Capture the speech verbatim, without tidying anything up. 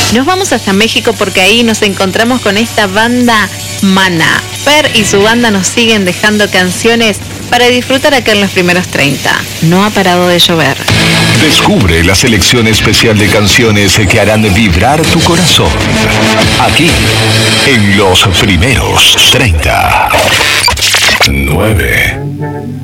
Nos vamos hasta México porque ahí nos encontramos con esta banda Maná. Fer y su banda nos siguen dejando canciones para disfrutar acá en los primeros treinta. No ha parado de llover. Descubre la selección especial de canciones que harán vibrar tu corazón. Aquí, en los primeros treinta. nueve.